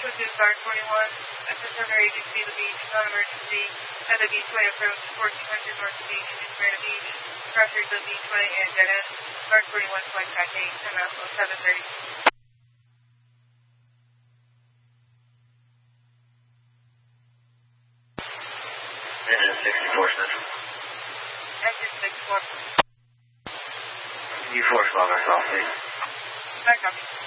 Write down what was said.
This is Guard 21. Assist our agency, the beach, non-emergency, at the Beachway approach, 1400 North Beach, New Smyrna Beach, pressures of Beachway and dead end. Guard 21, contact 8, time out 0730. Engine 64 Central. Engine 64. U4 kilometers off, please. Back up.